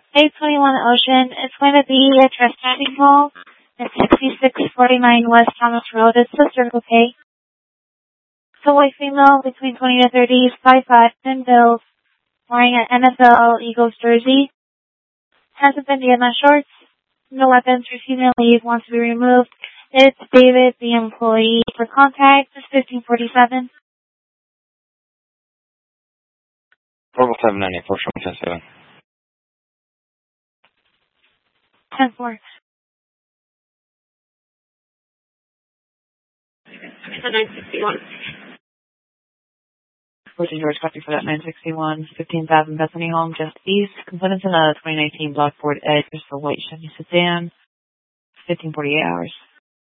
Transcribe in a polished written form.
821 Ocean. It's going to be a trespassing call at 6649 West Thomas Road. It's the Circle K. It's a white female between 20 to 30, 5'5", 10 bills, wearing an NFL Eagles jersey. Hasn't been DMS shorts. No weapons. Refusing to leave. Wants to be removed. It's David, the employee. For contact, it's 1547. 45794, show me 10-7. 10-4. 961. 14 George, copy for that 961, 15,000 Bethany Home, just east. Complainants in a 2019 Block Ford Edge, for white Chevy sedan, 1548 hours.